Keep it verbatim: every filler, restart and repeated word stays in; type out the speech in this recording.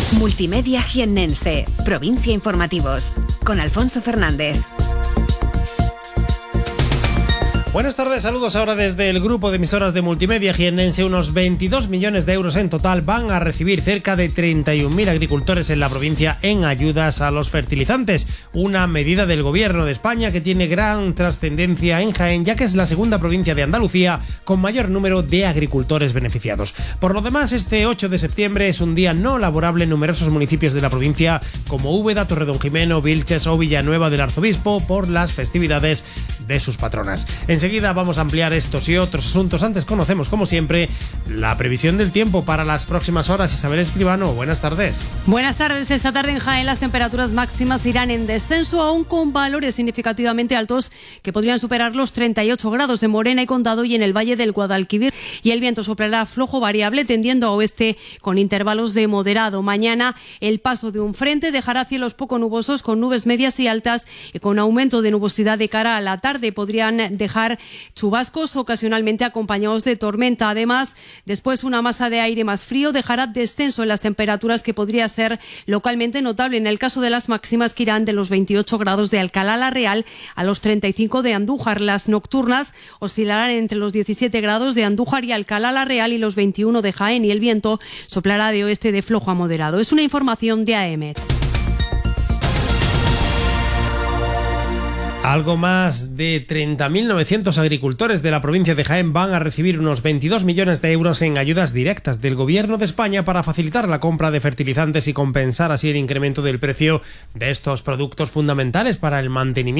Multimedia Jiennense, Provincia Informativos, con Alfonso Fernández. Buenas tardes, saludos ahora desde el grupo de emisoras de Multimedia Jiennense. Unos veintidós millones de euros en total van a recibir cerca de treinta y un mil agricultores en la provincia en ayudas a los fertilizantes. Una medida del gobierno de España que tiene gran trascendencia en Jaén, ya que es la segunda provincia de Andalucía con mayor número de agricultores beneficiados. Por lo demás, este ocho de septiembre es un día no laborable en numerosos municipios de la provincia como Úbeda, Torredonjimeno, Vilches o Villanueva del Arzobispo por las festividades de sus patronas. Enseguida vamos a ampliar estos y otros asuntos. Antes conocemos, como siempre, la previsión del tiempo para las próximas horas. Isabel Escribano, buenas tardes. Buenas tardes. Esta tarde en Jaén las temperaturas máximas irán en descenso, aún con valores significativamente altos que podrían superar los treinta y ocho grados en Morena y Condado y en el Valle del Guadalquivir. Y el viento soplará flojo variable tendiendo a oeste con intervalos de moderado. Mañana el paso de un frente dejará cielos poco nubosos con nubes medias y altas y con aumento de nubosidad de cara a la tarde. Podrían dejar chubascos ocasionalmente acompañados de tormenta. Además, después una masa de aire más frío dejará descenso en las temperaturas que podría ser localmente notable en el caso de las máximas que irán de los veintiocho grados de Alcalá la Real a los treinta y cinco de Andújar. Las nocturnas oscilarán entre los diecisiete grados de Andújar y Alcalá la Real y los veintiuno de Jaén, y el viento soplará de oeste de flojo a moderado. Es una información de A E M E T. Algo más de treinta mil novecientos agricultores de la provincia de Jaén van a recibir unos veintidós millones de euros en ayudas directas del Gobierno de España para facilitar la compra de fertilizantes y compensar así el incremento del precio de estos productos fundamentales para el mantenimiento